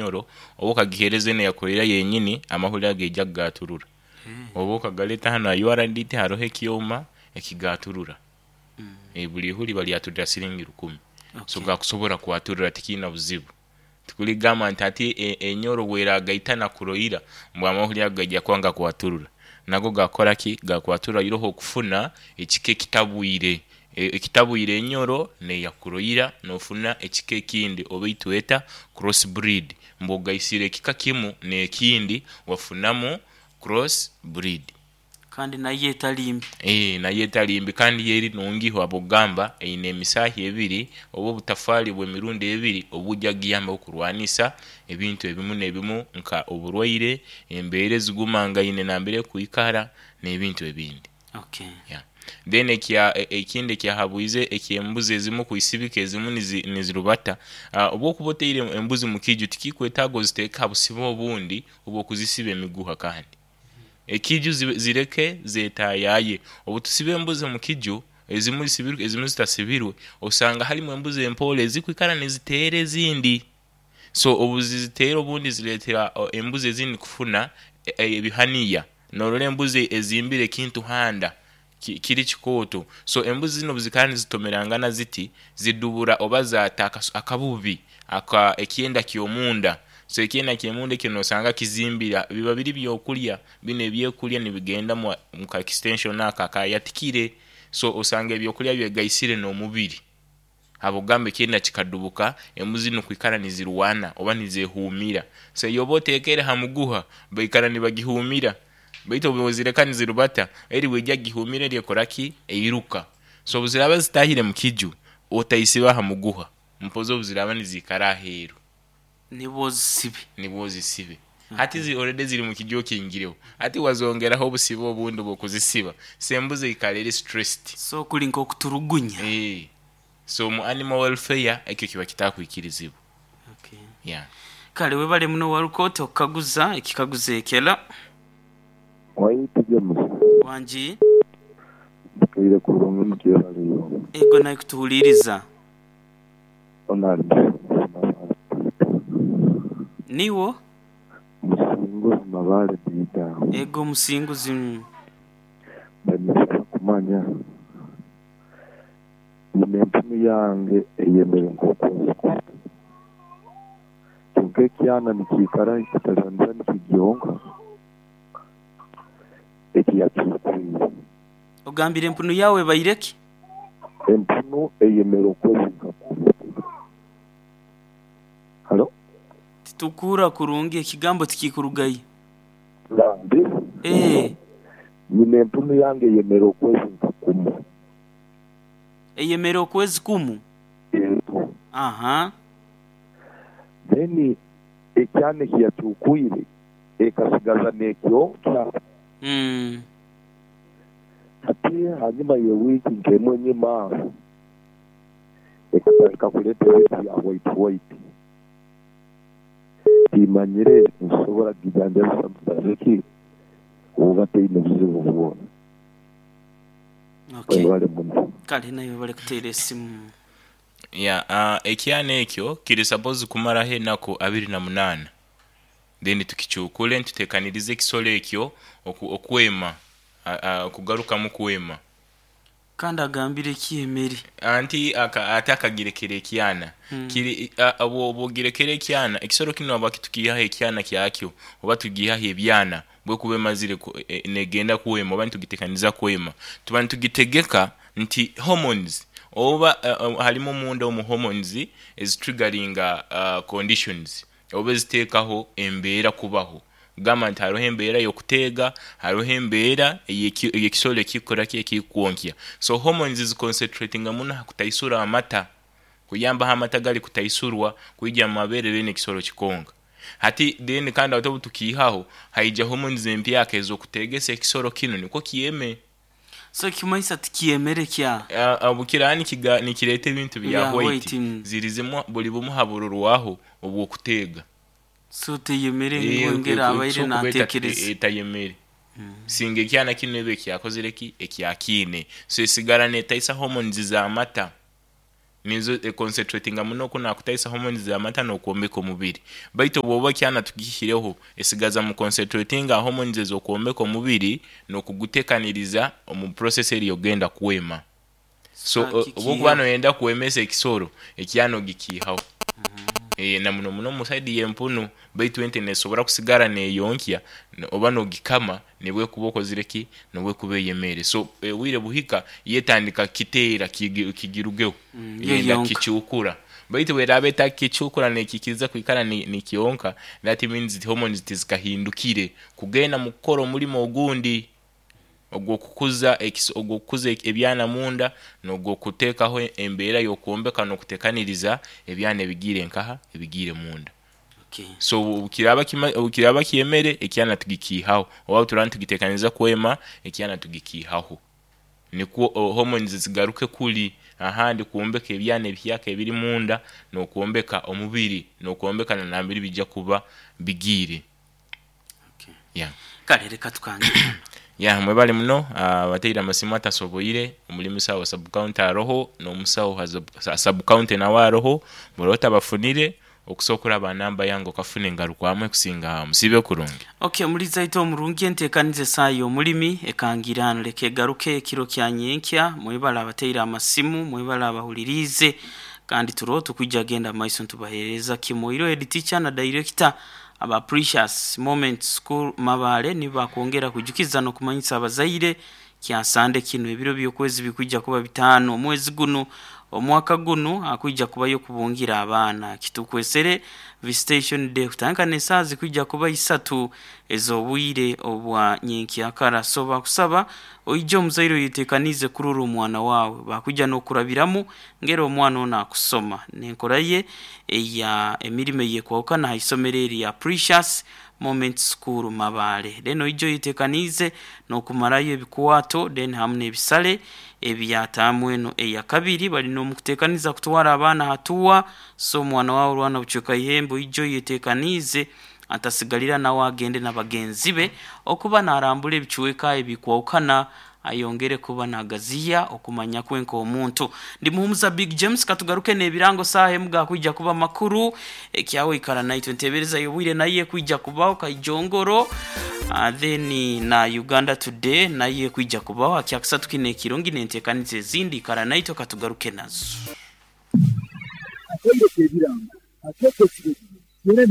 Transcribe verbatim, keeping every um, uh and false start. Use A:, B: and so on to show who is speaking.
A: enyoro oboka gihereze ne yakolera yenyini amahulira geja gaturura mm. oboka galeta hano U R D T harohe kiyoma ekigaturura mm. e buli huli bali atudda siringi lukumi okay. so gakusobora kwaturura tikina buzibu tukuli gama ntati e, enyoro wera gaitana kuroira mbwa amahulira gajja kwanga kwaturura nago gakora ki gakwatura iroho kufuna ekike kitabuire ekitabuire enyoro ne yakuroira nofuna ekike kindi obeitweta cross breed mboga isire kikakimu ne kindi wafunamu cross breed
B: kandi naye talimbi
A: eh naye talimbi kandi yeri nongiho abogamba ine misahi ebiri obo butafali bwe mirundi ebiri obujja giyamba okurwanisa ebintu ebimu nebimu nka oburwaire embeere zigumanga ine nambere kuikara nebintu ebindi
B: okay
A: yeah then ekya ekinde kya habuize ekyembuzi ezimu kuisibika ezimu nizirubata uh, obo kuboteire embuzi mukiju tikikwetago ziteka busibo obundi obo kuzisiba emiguha kandi ekiju zireke zetayaye obutusibe embuzi mukiju ezimu sibiru ezimu zitasibirwe osanga hali embuzi empole zikwikara nezitere zindi so obuzizitero obundi ziletera embuzi ezindi kufuna ebihaniya norole embuzi ezimbire kintu handa kiri kikoto so embuzi zino buzikani zitomerangana ziti zidubura obaza ataka akabubi aka ekienda kyomunda so ekienda kyemunde kino sanga kizimbira biba biri byokulya bine byekulya nibigenda mu ka extension aka kayatikire so osanga ebyokulya byegaisire no mubiri abo gambe kienda kikadubuka embuzi no kwikara nizirwana oba nizehumira so yobotekere hamuguha bayikara nibagihumira baito bozireka zirubata eri wejja gihumire eri koraki eyiruka so buziraba zitahire mukiju otayisiba hamuguha mpozo buziraba nizikara heru
B: nibo zisibe
A: nibo zisibe okay. Hati zi already ziri mukiju kingireo ati wazongeraho busibo obundi bokuzisiba sembuze ikalere stressed
B: so kulinko okuturugunya
A: eh so mu animal welfare ekyo kiba kitakuikirizibu
B: okay
A: yeah
B: kale webale muno warukoto kaguza ekikaguze ekela
C: Waitije
B: wanji
C: ile kurungu mukira liyo
B: ego na kutuhuliriza
C: onali
B: niwo
C: musingo mabale bita
B: ego musingo zimu
C: bamisa kumanya nimempumi yange eyemere nkoko tunke kyana nikikara ikitaranza nikigionga eki yakikwi
B: ogambire empunu yawe bayireki
C: empunu eyemero kwezinga halo
B: titukura kurungi ekigambo tikikurugayi
C: lambi
B: eh
C: nyine empunu yange eyemero kwezinga kumu
B: eyemero kwezi kumu
C: ento
B: aha
C: then ekyane kyakyukwire ekasigaza nekyo kya
B: mm
C: ati hanyuma ye wiki nkemwe nyima ekataka kuleta vitu ya white white imanyire nsobora gigande samutazeki ubate inebuzibu bubona
B: okay kale nayo bale kutere simu
A: ya yeah, uh, ekyane ekyo kiri suppose kumara he nako abiri na munana then tukichukule ntutekanirize kisolo ekyo oku, okwema uh, uh, kugaruka mu kwema
B: kandi agambire kiyemeri
A: anti aka atakagirekere kyana hmm. kiri abo uh, bogirekere kyana ekisoro kino abakitukiya he kyana kyakyo oba tugiha he byana bwe kube mazire ku, e, negenda kwema oba ntugitekaniza kwema tuba ntugitegeka nti hormones oba uh, uh, halimo munda omu hormones is triggering uh, conditions oba zitekaho embeera kubaho gama ntaro hembeera yokutega haro hembeera yekisole kikora kikwonkya so hormones is concentrating amuna kutaisura amata kuyamba amata gali kutaisurwa kujya mabere bene kisoro kikonga hati then kandi atobu tukihaho haija hormones empya kezo kutegese kisoro kino niko kiyeme
B: so kimaisa tikiyemere kya
A: abukirani kiga nikirete ibintu bya yeah, white zirizemo buli bumuhaburuwaho obwo kutega
B: so teyemere e, ngongera abaire natekereza
A: etayemere mm. singe kyana kinebe kyakozereki ekyakine so isigara netaisa hormones za mata nizo e, concentrating muno kuna kutaisa hormones za mata no kuombeka omubiri baito bwoba kyana tugishireho esigaza mu concentrating hormones zo kuombeka omubiri no kugutekaniriza mu process eri yogenda kuwema so obugwano yenda kuwemesa ekisoro ekyano gikihawo eh na muno muno musaidi yempunu baitu internet sobora kusigara ne yonkya oba no gikama nebwe kuboko zireki nobwe kube yemere so e, wire buhika yetandika kitera kigirugeo
B: Mm,
A: yenda
B: yonka.
A: kichukura baitu wera beta kichukura ne kikiza kwikara ni, ni kionka that means the hormones tizikahindukire kugenda mukoro mulimo ogundi ogwo kukuza ekis ogwo kukuza ebyana munda n'ogwo kutekaho embeera yokuombeka no kutekaniriza ebyana bigire nkaha ebigire munda.
B: Okay.
A: So ukiraba kima ukiraba kiyemere ekyana tugikihaho oba turantu gitekaniza kwema ekyana tugikihaho niko uh, hormones zigaruke kuli ahandi kuombeka ebyana byake ebiri munda no kuombeka omubiri no kuombeka na nambiri bijja kuba bigire.
B: Okay.
A: Yeah.
B: Kale reka tukangira.
A: Ya mwebale muno abateira uh, amasimu atasoboire omulimi sawa sub counter roho no musawo sub counter na waroho mulota bafunire okusokura banamba yango kafune ngaruko amwe kusinga musibe kurungi.
B: Okay, muliza ito murungi entekanize sayo mulimi ekangirano leke garuke kiro kyanyenkya mwebala abateira amasimu mwebala abahulirize kandi turoto kujja genda maiso tubahereza kimoiro head teacher na director aba Precious Moment School Mabale niba kuongera kujukiza no kumanyisa abazaire kyasande kino ebiro byokwezi bikujja kuba bitano mwezi guno omwaka guno akujja kuba yo kubungira abana kitukwesere visitation day kutanka nesazi kujja kuba isatu ezobwire obwa nyenki akara soba kusaba oijo muzairo yitekanize kururu mwana wawe bakujja no kurabiramu ngero omwana ona kusoma nenkoraye eya emirime ye kwokana isomereri ya Precious Moment School Mabale leno ijo yitekanize no kumarayo ebikuwato then hamne ebisale ebyatamweno eya kabiri bali no mukutekaniza kutwara abana hatuwa so mwana wawe rwana buchoka ihembo ijo yitekanize atasigalira na wagende nabagenzi be okuba narambule bichuweka ebikwokana ayongere kuba nagaziya okumanya kwenko omuntu ndi muhumuza Big James katugaruke nebirango sahe mga kujja kuba makuru ekyawe ikara na twentebereza yobwire naye kujja kubaho kayijongoro uh, then na Uganda Today naye kujja kubaho akyakisatu kine kirongi nentekanize zindi ikara naito katugaruke nazo.
C: Akwende kebirango akeko kire